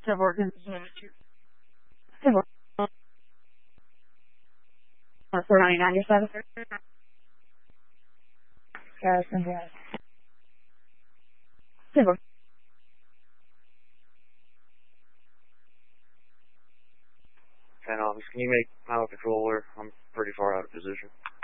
Civil 499, your status? Garrison, yes. Civil. Can you make Pilot Controller? I'm pretty far out of position.